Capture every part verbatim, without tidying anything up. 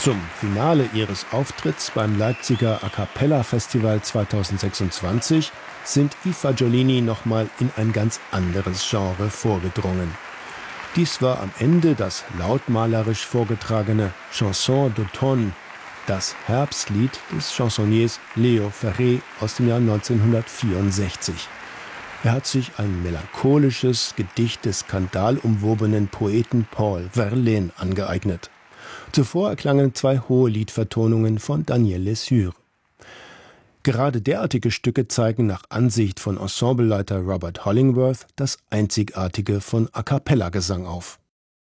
Zum Finale ihres Auftritts beim Leipziger A Cappella Festival zweitausendsechsundzwanzig sind I Fagiolini nochmal in ein ganz anderes Genre vorgedrungen. Dies war am Ende das lautmalerisch vorgetragene Chanson d'automne, das Herbstlied des Chansonniers Léo Ferré aus dem Jahr neunzehnhundertvierundsechzig. Er hat sich ein melancholisches Gedicht des skandalumwobenen Poeten Paul Verlaine angeeignet. Zuvor erklangen zwei Hoheliedvertonungen von Daniel Lesure. Gerade derartige Stücke zeigen nach Ansicht von Ensembleleiter Robert Hollingworth das Einzigartige von A-cappella-Gesang auf.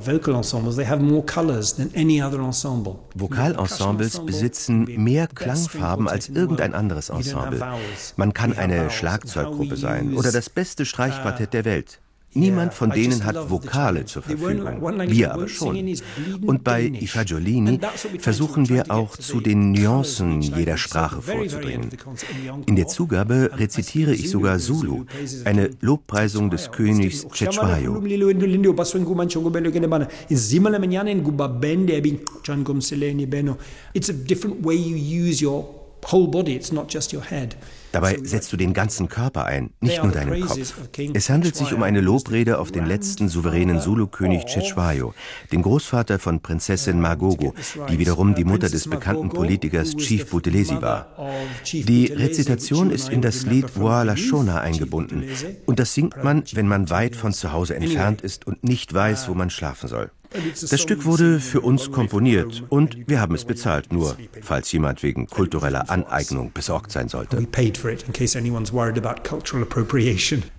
Vokalensembles besitzen mehr Klangfarben als irgendein anderes Ensemble. Man kann eine Schlagzeuggruppe sein oder das beste Streichquartett der Welt. Niemand von denen hat Vokale zur Verfügung, wir aber schon. Und bei I Fagiolini versuchen wir auch zu den Nuancen jeder Sprache vorzudringen. In der Zugabe rezitiere ich sogar Zulu, eine Lobpreisung des Königs Cetshwayo. It's a different way you use your whole body, it's not just your head. Dabei setzt du den ganzen Körper ein, nicht nur deinen Kopf. Es handelt sich um eine Lobrede auf den letzten souveränen Zulu-König Cetshwayo, den Großvater von Prinzessin Magogo, die wiederum die Mutter des bekannten Politikers Chief Buthelezi war. Die Rezitation ist in das Lied Voix la Shona eingebunden und das singt man, wenn man weit von zu Hause entfernt ist und nicht weiß, wo man schlafen soll. Das Stück wurde für uns komponiert und wir haben es bezahlt, nur falls jemand wegen kultureller Aneignung besorgt sein sollte.